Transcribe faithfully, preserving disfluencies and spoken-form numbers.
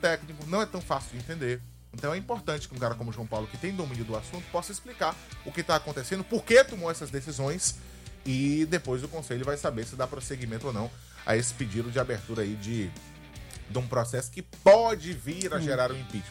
técnico, não é tão fácil de entender. Então é importante que um cara como o João Paulo, que tem domínio do assunto, possa explicar o que está acontecendo, por que tomou essas decisões, e depois o conselho vai saber se dá prosseguimento ou não a esse pedido de abertura aí de, de um processo que pode vir a gerar um impeachment.